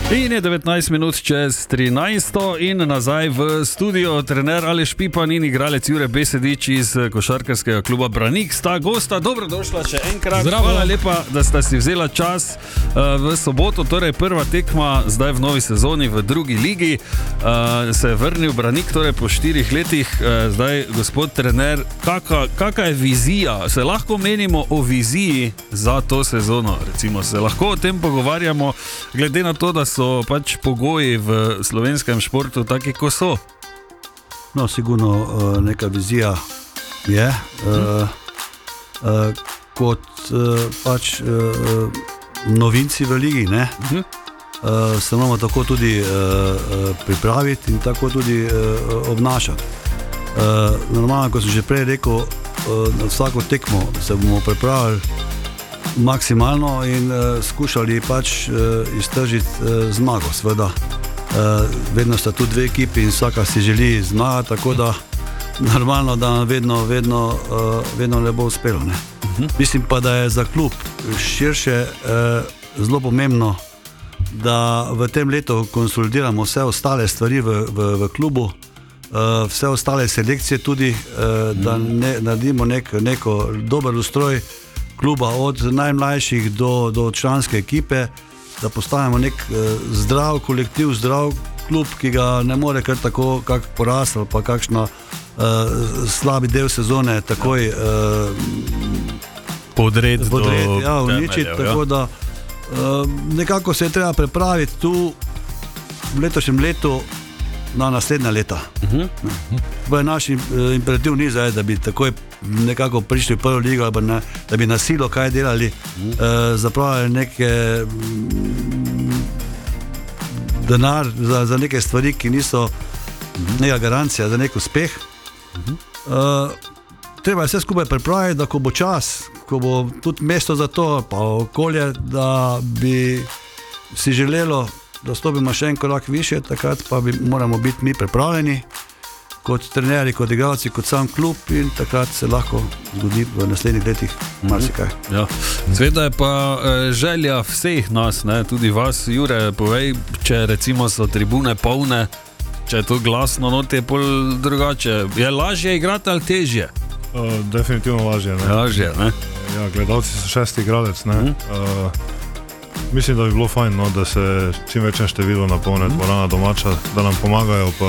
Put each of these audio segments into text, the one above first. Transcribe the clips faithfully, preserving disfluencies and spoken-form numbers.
In je devetnajst minut čez trinajsto in nazaj v studio trener Aleš Pipan in igralec Jure Besedič iz košarkarskega kluba Branik sta gosta. Dobrodošla še enkrat. Zdravo. Hvala lepa, da sta si vzela čas uh, v soboto, torej prva tekma zdaj v novi sezoni v drugi ligi. Uh, se je vrnil Branik torej po štirih letih. Uh, zdaj, gospod trener, kaka, kaka je vizija? Se lahko menimo o viziji za to sezono? Recimo, se lahko o tem pogovarjamo, glede na to, da so pač pogoji v slovenskem športu taki, ko so. No, sigurno uh, neka vizija je. Uh, uh, kot uh, pač uh, novinci v ligi, ne? Uh-huh. Uh, se moramo tako tudi uh, uh, pripraviti in tako tudi uh, obnašati. Uh, normalno, kot sem že prej rekel, uh, na vsako tekmo se bomo pripravili maksimalno in uh, skušali pač uh, iztržiti uh, zmago, seveda. Uh, vedno sta tu dve ekipi in vsaka si želi zmagati, tako da normalno, da vedno, vedno, uh, vedno ne bo uspelo. Ne? Uh-huh. Mislim pa, da je za klub širše uh, zelo pomembno, da v tem letu konsolidiramo vse ostale stvari v, v, v klubu, uh, vse ostale selekcije tudi, uh, da ne, naredimo nek, neko dober ustroj kluba od najmlajših do, do članske ekipe, da postavimo nek uh, zdrav kolektiv, zdrav klub, ki ga ne more kar tako kak porast ali pa kakšna uh, slabi del sezone takoj uh, podred, podred do ja, uničiti, temeljev, tako ja. da uh, nekako se je treba prepraviti tu v letošnjem letu na naslednja leta. Uh-huh. Uh-huh. Naš imperativ ni zdaj, da bi takoj nekako prišli v prvo ligo, ali ne, da bi na silo kaj delali, uh-huh. uh, zapravili neke mm, denar za, za neke stvari, ki niso uh-huh. neka garancija za nek uspeh. Uh-huh. Uh, treba je vse skupaj pripraviti, da ko bo čas, ko bo tudi mesto za to, pa okolje, da bi si želelo, da stopimo še en korak više, takrat pa bi, moramo biti mi pripravljeni kot trenerji, kot igralci, kot sam klub in takrat se lahko zgodi v naslednjih letih marsikaj. Ja. Sveda je pa e, želja vseh nas, ne, tudi vas, Jure, povej, če recimo so tribune polne, če je to glasno, no te je pol drugače. Je lažje igrati ali težje? Uh, definitivno lažje. Ne? Lažje, ne? Ja, gledalci so šesti igralec, ne? Mm. Uh, Mislim, da bi bilo fajn, no, da se čim večjem številu napolne dvorana domača, da nam pomagajo, pa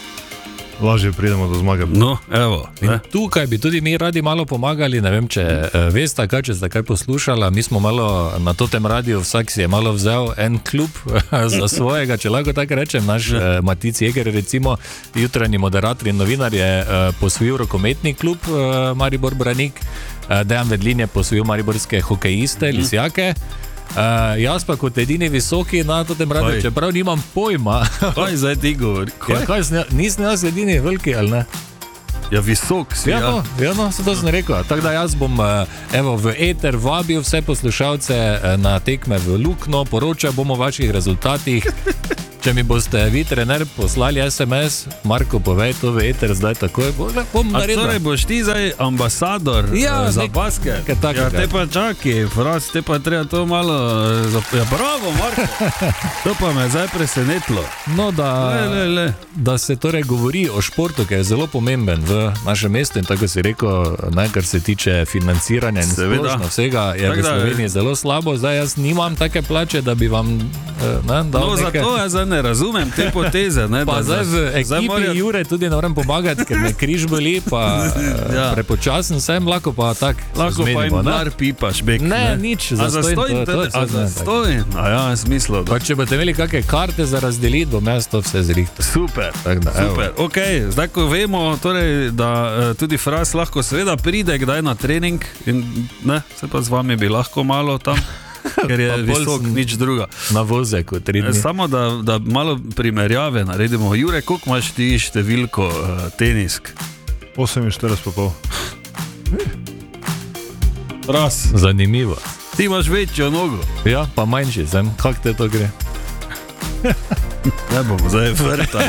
lažje pridemo do zmage. No, evo. Tukaj bi tudi mi radi malo pomagali, ne vem, če uh, veste, kaj, če ste kaj poslušala, mi smo malo na totem radiju, vsak si je malo vzel en klub za svojega, če lahko tako rečem, naš uh, Matic Jeger, recimo, jutranji moderator in novinar je uh, posvojil rokometni klub uh, Maribor Branik, uh, Dejan Vedlin je posvojil mariborske hokejiste, Lisjake. Uh, jaz pa kot edini visoki na tem radiju, čeprav nimam pojma. Kaj zdaj ti govori? Ja, kaj, nisem jaz edini veliki, ali ne? Ja, visok si. Ja, no, ja, no, se to sem rekel. Tako da jaz bom evo, v eter vabil vse poslušalce na tekme v Lukno, poročal bomo o vaših rezultatih. Če mi boste vi, trener, poslali es em es, Marko, povej to v eter zdaj takoj, bom naredil. A torej boš ti zdaj ambasador ja, za nek, basket? Tak, ja, te pa čaki, fras, te pa treba to malo... Ja, bravo, Marko! To pa me zdaj presenetilo. No, da, le, le, le. da se torej govori o športu, ki je zelo pomemben v našem mestu in tako si rekel, ne, kar se tiče financiranja in splošno vsega, je tak, v Sloveniji je zelo slabo. Zdaj jaz nimam take plače, da bi vam ne, dal no, neke... zato jaz ne razumem te poteze. Ne, pa zdaj v ekipi morja... Jure tudi ne moram pomagati, ker me križ boli, pa ja. prepočasen sem, lahko pa tak lahko zmenimo, pa jim dar pipaš, bek. Ne, ne, nič, zastojn. A zastojn? A ja, smislo. Pa če boste imeli kakšne karte za razdeliti, bom jaz to vse zrihtal. Super, da, super. Ok, zdaj ko vemo, torej, da tudi Fras lahko seveda pride kdaj na trening in ne, se pa z vami bi lahko malo tam... ker je visok, nič druga. Na vozeku, tri dni. Samo da, da malo primerjave naredimo. Jure, koliko imaš ti številko uh, tenisk? oseminštirideset pa pol. Raz. Zanimivo. Ti imaš večjo nogo. Ja, pa manjši sem. Kako te to gre? Ne bomo zdaj vrtali.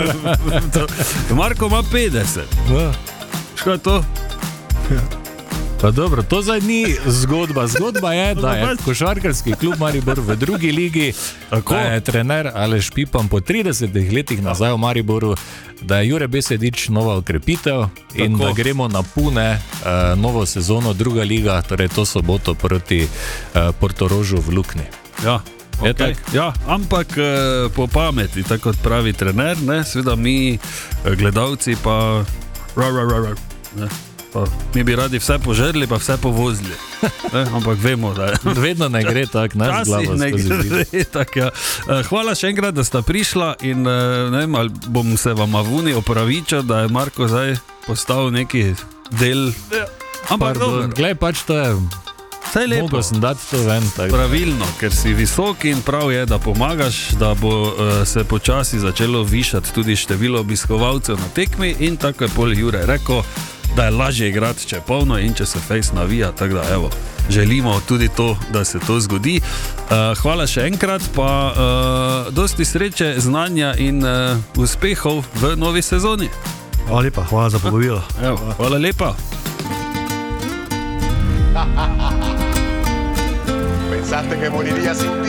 Marko ima petdeset. Ja. Škoda to? Ja. Pa dobro, to zdaj ni zgodba. Zgodba je, da je košarkarski klub Maribor v drugi ligi, da je trener Aleš Pipan po tridesetih letih nazaj v Mariboru, da je Jure Besedič nova okrepitev in tako, da gremo na Pune uh, novo sezono, druga liga, torej to soboto proti uh, Portorožu v Lukni. Ja. Okay. Ja, ampak uh, po pameti, tako kot pravi trener, ne, seveda mi uh, gledalci pa, ra, ra, ra, ra, ne, pa mi bi radi vse požrli, pa vse povozili. Ne, ampak vemo, da je. Vedno ne gre tako, ne z glavo skozi. Tak, ja. uh, hvala še enkrat, da sta prišla in uh, ne vem, ali bom se vam avuni opravičil, da je Marko zdaj postal neki del. Ja. Ampak dobro. Glej, pač to je. Vse je lepo. Sem dati to ven, pravilno, ker si visok in prav je, da pomagaš, da bo uh, se počasi začelo višati tudi število obiskovalcev na tekmi in tako je pol Jure rekel, da je lažje igrati, če je polno in če se fejs navija, tako da evo, želimo tudi to, da se to zgodi. Uh, hvala še enkrat, pa uh, dosti sreče, znanja in uh, uspehov v novi sezoni. Hvala lepa, hvala za povabilo. Evo, hvala lepa. Pensaste que moriría sin ti.